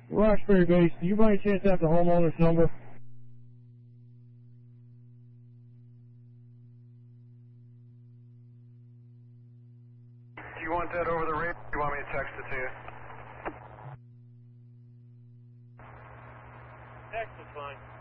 Roxbury Base, do you by any chance have the homeowner's number? Do you want that over the radio, or do you want me to text it to you? Text is fine.